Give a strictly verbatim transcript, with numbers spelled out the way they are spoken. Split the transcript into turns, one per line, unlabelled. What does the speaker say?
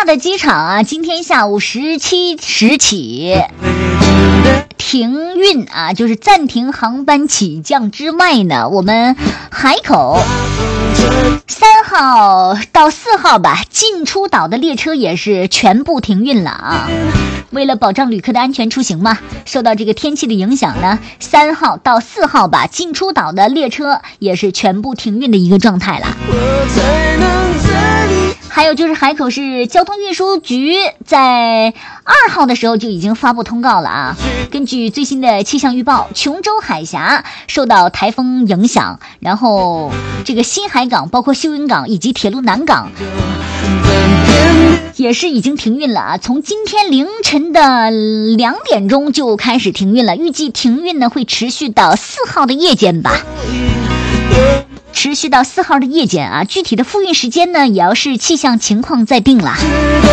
大的机场啊，今天下午十七时起停运啊，就是暂停航班起降之外呢，我们海口三号到四号吧，进出岛的列车也是全部停运了啊。为了保障旅客的安全出行嘛，受到这个天气的影响呢，三号到四号吧，进出岛的列车也是全部停运的一个状态了。还有就是海口市交通运输局在二号的时候就已经发布通告了啊。根据最新的气象预报，琼州海峡受到台风影响，然后这个新海港包括秀云港以及铁路南港也是已经停运了啊。从今天凌晨的两点钟就开始停运了，预计停运呢会持续到四号的夜间吧。持续到四号的夜间啊，具体的复运时间呢，也要视气象情况再定了。